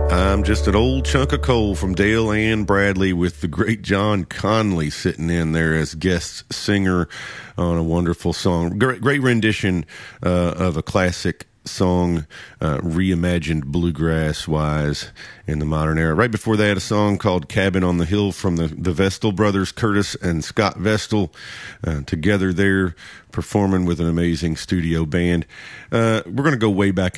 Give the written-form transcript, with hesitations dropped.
I'm just an old chunk of coal from Dale Ann Bradley with the great John Conley sitting in there as guest singer on a wonderful song. Great rendition of a classic song, reimagined bluegrass-wise in the modern era. Right before that, a song called Cabin on the Hill from the Vestal brothers, Curtis and Scott Vestal, together there performing with an amazing studio band. We're going to go way back